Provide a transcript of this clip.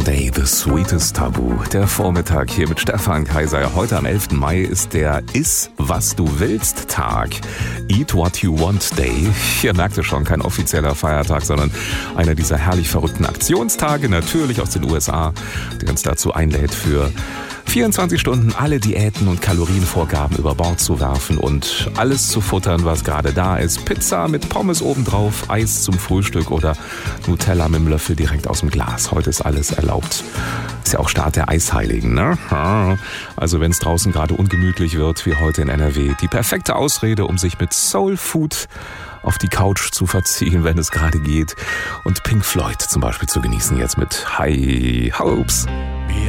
Day, the sweetest Tabu. Der Vormittag hier mit Stefan Kaiser. Heute am 11. Mai ist der Iss, was du willst Tag. Eat what you want Day. Ihr merkt es schon, kein offizieller Feiertag, sondern einer dieser herrlich verrückten Aktionstage, natürlich aus den USA, die uns dazu einlädt, für 24 Stunden alle Diäten und Kalorienvorgaben über Bord zu werfen und alles zu futtern, was gerade da ist. Pizza mit Pommes obendrauf, Eis zum Frühstück oder Nutella mit dem Löffel direkt aus dem Glas. Heute ist alles erlaubt. Ist ja auch Start der Eisheiligen, ne? Also wenn es draußen gerade ungemütlich wird, wie heute in NRW, die perfekte Ausrede, um sich mit Soul Food auf die Couch zu verziehen, wenn es gerade geht. Und Pink Floyd zum Beispiel zu genießen jetzt mit High Hopes.